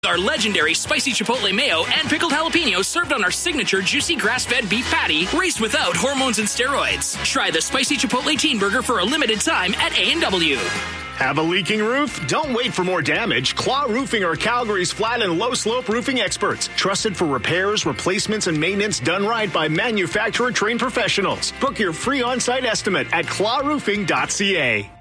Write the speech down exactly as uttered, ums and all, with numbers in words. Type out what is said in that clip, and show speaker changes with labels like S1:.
S1: Our legendary spicy chipotle mayo and pickled jalapenos served on our signature juicy grass-fed beef patty, raised without hormones and steroids. Try the spicy chipotle teen burger for a limited time at A and W.
S2: Have a leaking roof? Don't wait for more damage. Claw Roofing are Calgary's flat and low-slope roofing experts. Trusted for repairs, replacements, and maintenance done right by manufacturer-trained professionals. Book your free on-site estimate at claw roofing dot c a.